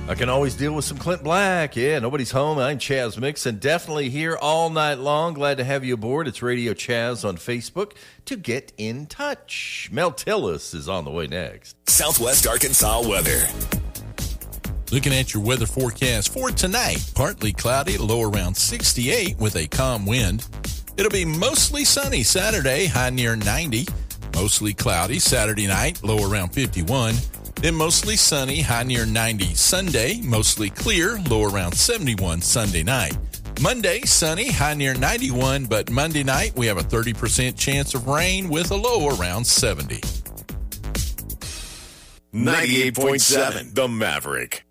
I can always deal with some Clint Black. Yeah, nobody's home. I'm Chaz Mixon, definitely here all night long. Glad to have you aboard. It's Radio Chaz on Facebook to get in touch. Mel Tillis is on the way next. Southwest Arkansas weather. Looking at your weather forecast for tonight, partly cloudy, low around 68 with a calm wind. It'll be mostly sunny Saturday, high near 90. Mostly cloudy Saturday night, low around 51. Then mostly sunny, high near 90 Sunday, mostly clear, low around 71 Sunday night. Monday, sunny, high near 91, but Monday night we have a 30% chance of rain with a low around 70. 98.7 The Maverick.